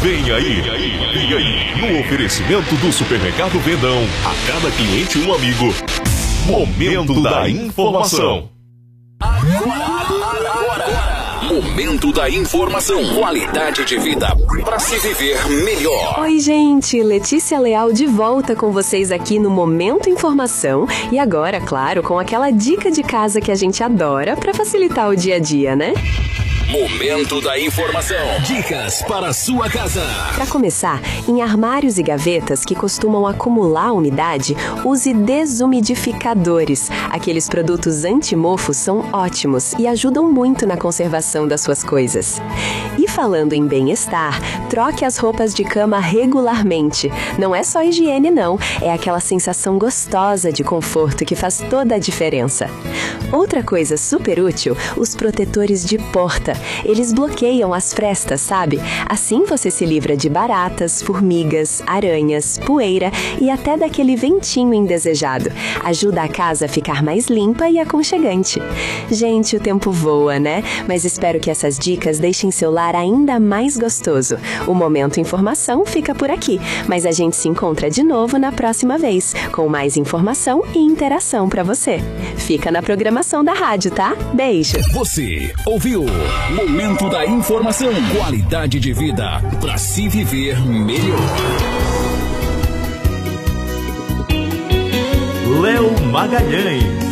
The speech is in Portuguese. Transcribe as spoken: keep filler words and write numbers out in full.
Vem aí, vem aí, no oferecimento do Supermercado Vendão, a cada cliente um amigo. Momento da Informação. Agora, agora, Momento da Informação. Qualidade de vida para se viver melhor. Oi, gente. Letícia Leal de volta com vocês aqui no Momento Informação. E agora, claro, com aquela dica de casa que a gente adora para facilitar o dia a dia, né? Momento da Informação. Dicas para a sua casa. Para começar, em armários e gavetas que costumam acumular umidade, use desumidificadores. Aqueles produtos antimofo são ótimos e ajudam muito na conservação das suas coisas. E falando em bem-estar, troque as roupas de cama regularmente. Não é só higiene, não. É aquela sensação gostosa de conforto que faz toda a diferença. Outra coisa super útil, os protetores de porta. Eles bloqueiam as frestas, sabe? Assim você se livra de baratas, formigas, aranhas, poeira e até daquele ventinho indesejado. Ajuda a casa a ficar mais limpa e aconchegante. Gente, o tempo voa, né? Mas espero que essas dicas deixem seu lar ainda mais gostoso. O Momento Informação fica por aqui, mas a gente se encontra de novo na próxima vez, com mais informação e interação para você. Fica na programação da rádio, tá? Beijo! Você ouviu Momento da Informação. Qualidade de vida para se viver melhor. Léo Magalhães.